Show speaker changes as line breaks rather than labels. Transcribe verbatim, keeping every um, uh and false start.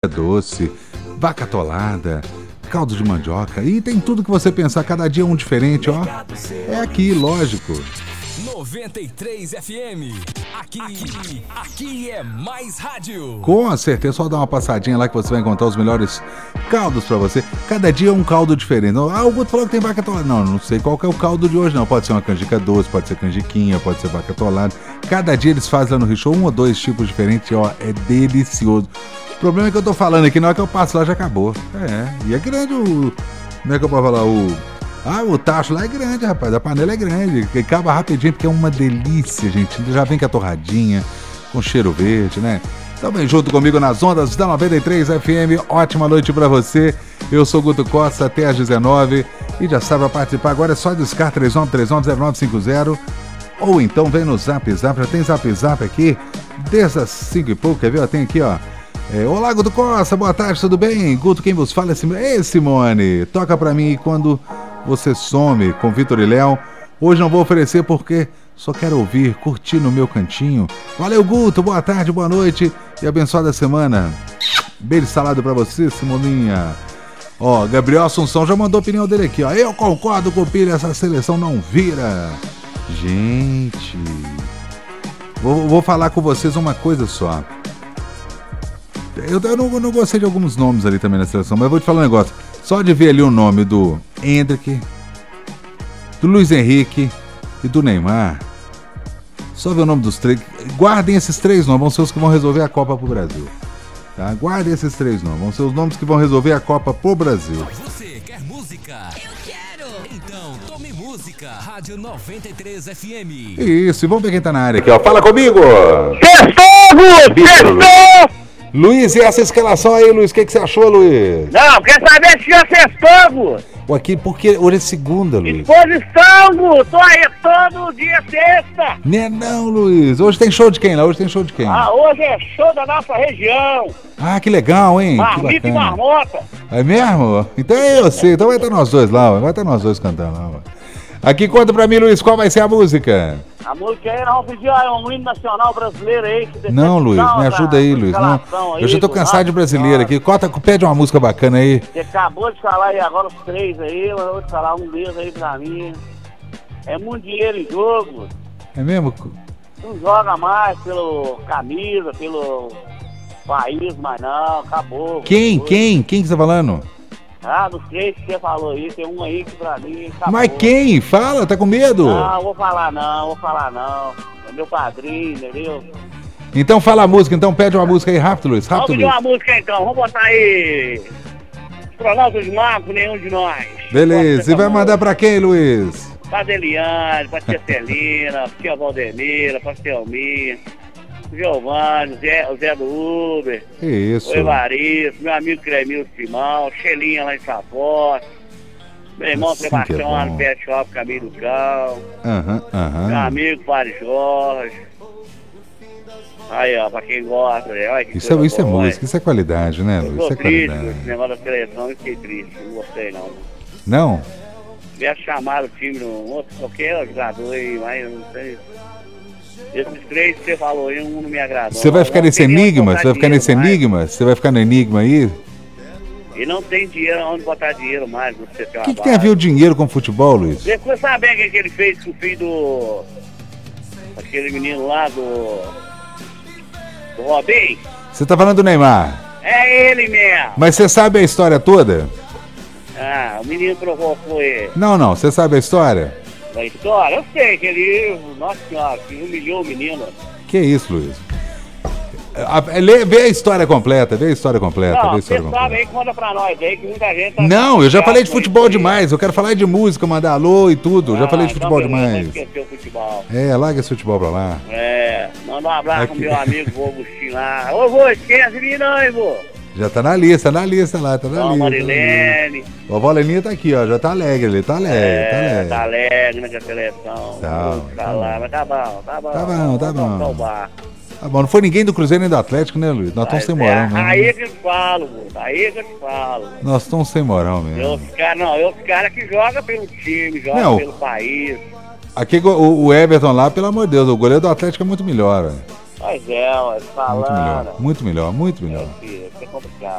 doce, vaca atolada, caldo de mandioca e tem tudo que você pensar, cada dia um diferente, ó. É aqui, lógico.
noventa e três F M. Aqui, aqui, aqui é mais rádio.
Com certeza, só dá uma passadinha lá que você vai encontrar os melhores caldos pra você. Cada dia é um caldo diferente. Ah, o Guto falou que tem vaca atolada. Não, não sei qual que é o caldo de hoje, não. Pode ser uma canjica doce, pode ser canjiquinha, pode ser vaca atolada. Cada dia eles fazem lá no Rio Show um ou dois tipos diferentes, ó, é delicioso. O problema é que eu tô falando aqui, na hora que eu passo lá já acabou. É, e é grande o... Como é que eu posso falar? O... Ah, o tacho lá é grande, rapaz. A panela é grande. E acaba rapidinho porque é uma delícia, gente. Já vem com a torradinha, com cheiro verde, né? Então vem junto comigo nas ondas da noventa e três F M. Ótima noite pra você. Eu sou Guto Costa até às dezenove. E já sabe, pra participar agora é só discar três nove três nove zero nove cinco zero. Ou então vem no Zap Zap. Já tem Zap Zap aqui desde as cinco e pouco. Quer ver? Tem aqui, ó. É, olá, Guto Costa. Boa tarde, tudo bem? Guto, quem vos fala é Simone. Ei, Simone. Toca pra mim quando... Você some com Vitor e Léo. Hoje não vou oferecer porque só quero ouvir, curtir no meu cantinho. Valeu, Guto, boa tarde, boa noite e abençoada semana. Beijo salado pra você, Simoninha. Ó, Gabriel Assunção já mandou a opinião dele aqui, ó. Eu concordo com o Pires, essa seleção não vira. Gente, vou, vou falar com vocês uma coisa só. Eu, eu, não, eu não gostei de alguns nomes ali também na seleção, mas eu vou te falar um negócio. Só de ver ali o nome do Hendrick, do Luiz Henrique e do Neymar. Só ver o nome dos três. Guardem esses três nomes, vão ser os que vão resolver a Copa pro Brasil. Tá? Guardem esses três nomes, vão ser os nomes que vão resolver a Copa pro Brasil.
Você quer música? Eu quero! Então tome música. Rádio noventa e três F M.
Isso, e vamos ver quem tá na área aqui, ó. Fala comigo!
Sextou, sextou!
Luiz, e essa escalação aí, Luiz? O que, que você achou, Luiz?
Não, quer saber se já sextou, Gu?
Aqui, porque hoje é segunda, Luiz.
Disposição, Gu! Tô aí todo dia sexta!
Né não, Luiz. Hoje tem show de quem lá? Hoje tem show de quem?
Ah, hoje é show da nossa região!
Ah, que legal, hein?
Marmita e Marmota!
É mesmo? Então é eu sei. Então vai estar nós dois lá, vai estar nós dois cantando lá. Aqui, conta pra mim, Luiz, qual vai ser a música?
A música aí, nós vamos pedir ah, um hino nacional brasileiro aí. Que
não, Luiz, me ajuda aí, Luiz. Não. Eu já tô cansado de brasileiro aqui. Conta, pede uma música bacana aí.
Você acabou de falar aí agora os três aí, mas eu vou te falar um deles aí pra mim. É muito dinheiro em jogo.
É mesmo?
Não joga mais pelo camisa, pelo país, mas não, acabou.
Quem? Acabou. Quem? Quem que você tá falando?
Ah, dos três que você falou aí, tem um aí que pra mim acabou.
Mas quem? Fala, tá com medo?
Não, vou falar não, vou falar não. É meu padrinho, entendeu?
Então fala a música, então pede uma música aí rápido, Luiz, rápido,
Vamos pedir uma música então, vamos botar aí... Astronauta de Marco, nenhum de nós.
Beleza, e vai mandar pra quem, Luiz?
Pra Deliane, pra Tia Celina, pra Tia Valdemira, pra Selminha, o Giovanni, o Zé, o Zé do Uber,
isso.
O Evaristo, meu amigo Cremil Simão, Xelinha lá em Sapós, meu irmão
assim
Sebastião
é
lá no Pet Shop Caminho do Cão,
aham, aham.
meu amigo Padre Jorge. Aí, ó, pra quem gosta, olha que
Isso, é, isso é
boa,
música, isso é qualidade, né, Luiz?
Eu
Isso é
tô triste com
qualidade.
esse negócio da seleção, eu fiquei triste, não gostei não.
Não?
Tivesse chamado o time no outro, qualquer jogador aí, mas eu não sei. Esses três que você falou aí, um não me agradou.
Você vai ficar nesse enigma? Você vai ficar nesse
mais.
enigma? Você vai ficar no enigma aí?
E não tem dinheiro onde botar dinheiro mais no C T
O que, que tem a ver o dinheiro com o futebol, Luiz?
Você ficou sabendo o que, que ele fez com o filho do... aquele menino lá do... do Robin?
Você tá falando do Neymar?
É ele mesmo.
Mas você sabe a história toda?
Ah, o menino provocou ele.
Não, não, você sabe a história?
Da história? Eu sei que ele... Nossa senhora, que humilhou o menino.
Que isso, Luiz? A, lê, vê a história completa, vê a história completa.
Não,
vê a história
você
completa.
sabe aí, conta pra nós aí, que muita gente... Tá
não, eu já falei de futebol
aí.
demais, eu quero falar de música, mandar alô e tudo, já
Ah,
falei de
então
futebol
beleza,
demais.
não esqueceu o futebol.
É, larga esse futebol pra lá.
É, manda um abraço
Aqui.
pro meu amigo vô Agostinho lá. Ô vô, esquece de mim não, hein, vô.
Já tá na lista, na lista lá, tá na
Ó,
lista.
Marilene.
Ó, a Valeninha tá aqui, ó, já tá alegre ali, tá alegre, tá
É,
alegre.
tá alegre na seleção.
Tá,
Vou
tá
falar,
bom.
mas tá bom, tá bom.
Tá bom, tá
Vamos
bom.
salvar.
Tá bom, não foi ninguém do Cruzeiro nem do Atlético, né, Luiz? Nós estamos sem moral
é,
mesmo.
aí que eu te falo, vô, aí que eu te falo.
Nós estamos sem moral
Eu,
mesmo.
os cara, não, eu os caras que jogam pelo time, jogam
Não.
pelo país.
Aqui o, o Everton lá, pelo amor de Deus, o goleiro do Atlético é muito melhor, velho.
Mas é, ó,
Muito
falando.
melhor, muito melhor, muito melhor.
Meu filho, isso é complicado.